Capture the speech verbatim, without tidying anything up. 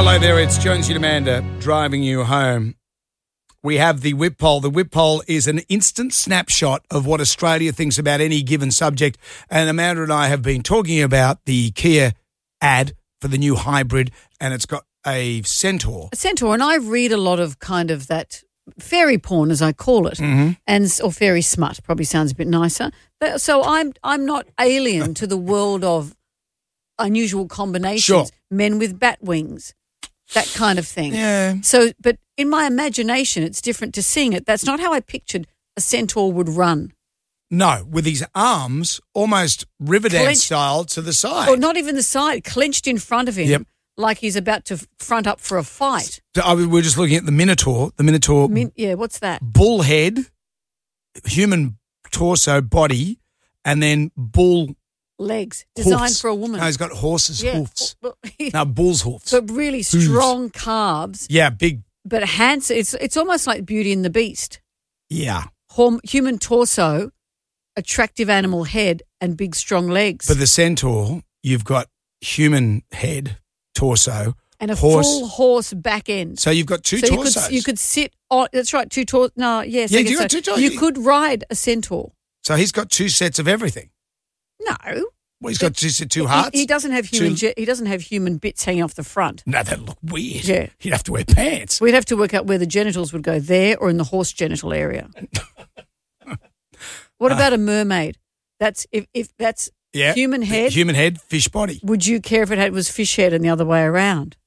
Hello there, it's Jonesy and Amanda driving you home. We have the Whip Poll. The Whip Poll is an instant snapshot of what Australia thinks about any given subject. And Amanda and I have been talking about the Kia ad for the new hybrid, and it's got a Centaur. A Centaur, and I read a lot of kind of that fairy porn, as I call it, mm-hmm. and or fairy smut probably sounds a bit nicer. But, so I'm I'm not alien to the world of unusual combinations, sure. men with bat wings, that kind of thing. Yeah. So, but in my imagination, it's different to seeing it. That's not how I pictured a Centaur would run. No, with his arms almost Riverdance Clenched. style to the side. Or not even the side, clenched in front of him, Yep. like he's about to front up for a fight. I mean, we're just looking at the Minotaur. The Minotaur, Min- yeah, what's that? bull head, human torso, body, and then bull Legs, designed hoofs. for a woman. No, he's got horses' yeah. hoofs. But, No, bull's hoofs. but really strong calves, Yeah, big. but handsome. It's it's almost like Beauty and the Beast. Yeah. Horm- human torso, attractive animal head, and big strong legs. For the Centaur, you've got human head, torso, and a horse. full horse back end. So you've got two so torsos. you could you could sit on. That's right, two tor. No, yes, Yeah, I guess you got so. two torsos. You could ride a Centaur. So he's got two sets of everything. No, Well, he's got two, two he, hearts. he doesn't have human. Two- ge- he doesn't have human bits hanging off the front. No, that'd look weird. Yeah. He'd have to wear pants. We'd have to work out where the genitals would go, there or in the horse genital area. What Uh, about a mermaid? That's if, if that's Yeah. human head. Human head, fish body. Would you care if it had was fish head and the other way around?